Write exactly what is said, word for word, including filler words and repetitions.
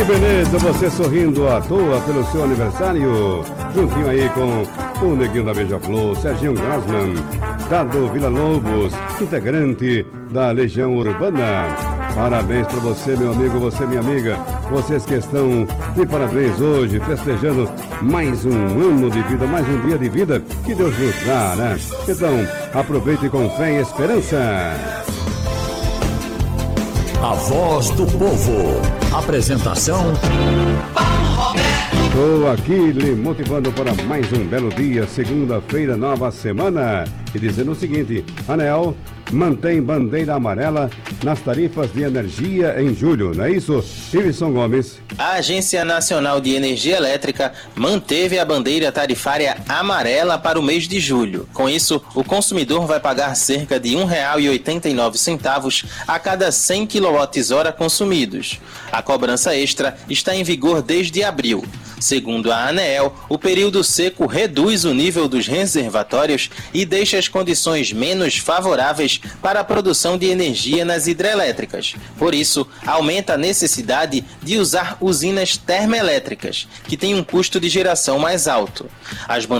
Que beleza, você sorrindo à toa pelo seu aniversário. Juntinho aí com o Neguinho da Beija-Flor, Serginho Grasman, Dado Villa-Lobos, integrante da Legião Urbana. Parabéns para você, meu amigo, você, minha amiga. Vocês que estão de parabéns hoje, festejando mais um ano de vida, mais um dia de vida que Deus nos dá, né? Então, aproveite com fé e esperança. A Voz do Povo. Apresentação: Paulo Roberto. Estou aqui lhe motivando para mais um belo dia, segunda-feira, nova semana. E dizendo o seguinte: ANEEL mantém bandeira amarela nas tarifas de energia em julho, não é isso, Iveson Gomes? A Agência Nacional de Energia Elétrica manteve a bandeira tarifária amarela para o mês de julho. Com isso, o consumidor vai pagar cerca de um real e oitenta e nove centavos a cada cem quilowatt-hora consumidos. A cobrança extra está em vigor desde abril. Segundo a ANEEL, o período seco reduz o nível dos reservatórios e deixa as condições menos favoráveis para a produção de energia nas hidrelétricas. Por isso, aumenta a necessidade de usar usinas termoelétricas, que têm um custo de geração mais alto. As